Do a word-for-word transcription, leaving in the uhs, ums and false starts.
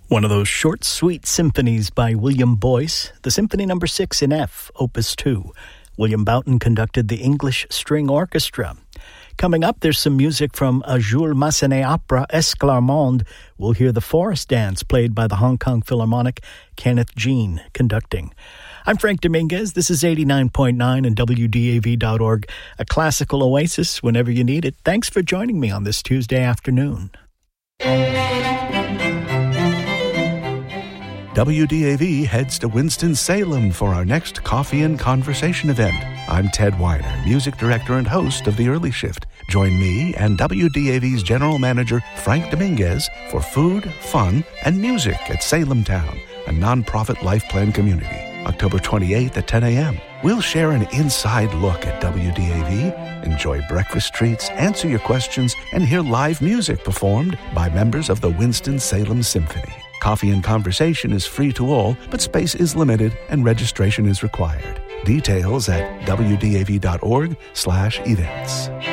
One of those short, sweet symphonies by William Boyce, the Symphony Number six in F, Opus two. William Boughton conducted the English String Orchestra. Coming up, there's some music from a Jules Massenet opera, Esclarmonde. We'll hear the Forest Dance, played by the Hong Kong Philharmonic, Kenneth Jean conducting. I'm Frank Dominguez. This is eighty-nine point nine and W D A V dot org, a classical oasis whenever you need it. Thanks for joining me on this Tuesday afternoon. W D A V heads to Winston-Salem for our next Coffee and Conversation event. I'm Ted Weiner, music director and host of The Early Shift. Join me and W D A V's general manager, Frank Dominguez, for food, fun, and music at Salem Town, a nonprofit life plan community. October twenty-eighth at ten a.m. We'll share an inside look at W D A V, enjoy breakfast treats, answer your questions, and hear live music performed by members of the Winston-Salem Symphony. Coffee and Conversation is free to all, but space is limited and registration is required. Details at W D A V dot org slash events.